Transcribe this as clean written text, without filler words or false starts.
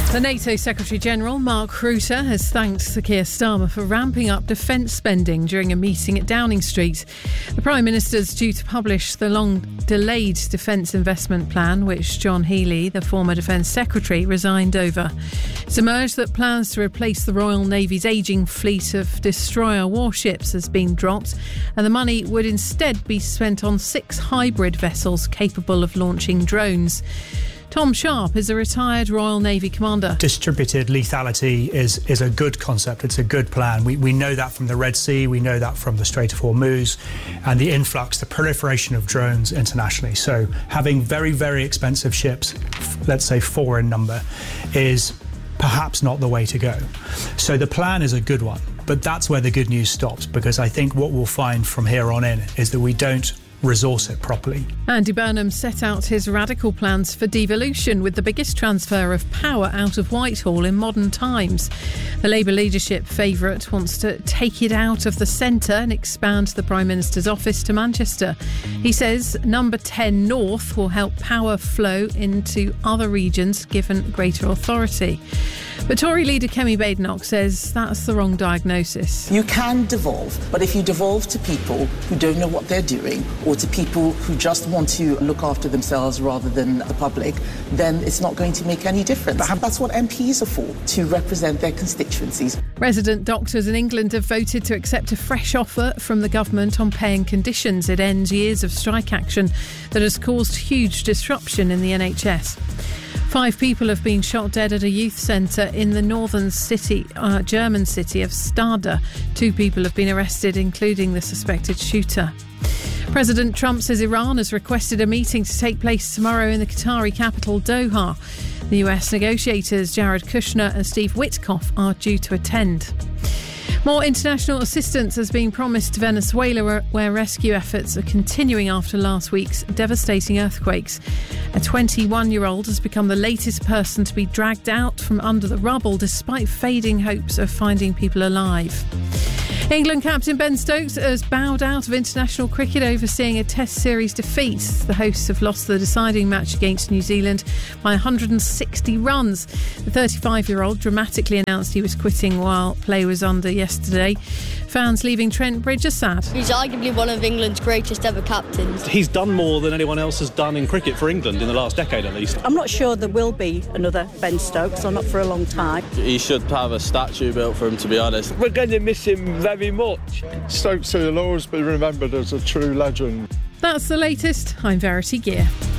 The NATO Secretary-General, Mark Rutte, has thanked Sir Keir Starmer for ramping up defence spending during a meeting at Downing Street. The Prime Minister's due to publish the long-delayed defence investment plan, which John Healey, the former Defence Secretary, resigned over. It's emerged that plans to replace the Royal Navy's ageing fleet of destroyer warships has been dropped, and the money would instead be spent on 6 hybrid vessels capable of launching drones. Tom Sharp is a retired Royal Navy commander. Distributed lethality is a good concept. It's a good plan. We know that from the Red Sea. We know that from the Strait of Hormuz and the influx, the proliferation of drones internationally. So having very, very expensive ships, let's say 4 in number, is perhaps not the way to go. So the plan is a good one, but that's where the good news stops, because I think what we'll find from here on in is that we don't resource it properly. Andy Burnham set out his radical plans for devolution, with the biggest transfer of power out of Whitehall in modern times. The Labour leadership favourite wants to take it out of the centre and expand the Prime Minister's office to Manchester. He says number 10 North will help power flow into other regions given greater authority. But Tory leader Kemi Badenoch says that's the wrong diagnosis. You can devolve, but if you devolve to people who don't know what they're doing, or to people who just want to look after themselves rather than the public, then it's not going to make any difference. That's what MPs are for, to represent their constituencies. Resident doctors in England have voted to accept a fresh offer from the government on paying conditions. It ends years of strike action that has caused huge disruption in the NHS. 5 people have been shot dead at a youth centre in the northern German city of Stade. 2 people have been arrested, including the suspected shooter. President Trump says Iran has requested a meeting to take place tomorrow in the Qatari capital, Doha. The US negotiators Jared Kushner and Steve Witkoff are due to attend. More international assistance has been promised to Venezuela, where rescue efforts are continuing after last week's devastating earthquakes. A 21-year-old has become the latest person to be dragged out from under the rubble, despite fading hopes of finding people alive. England captain Ben Stokes has bowed out of international cricket, overseeing a Test series defeat. The hosts have lost the deciding match against New Zealand by 160 runs. The 35-year-old dramatically announced he was quitting while play was under yesterday. Fans leaving Trent Bridge are sad. He's arguably one of England's greatest ever captains. He's done more than anyone else has done in cricket for England in the last decade at least. I'm not sure there will be another Ben Stokes, or not for a long time. He should have a statue built for him, to be honest. We're going to miss him very much. Stokes will always be remembered as a true legend. That's the latest. I'm Verity Gear.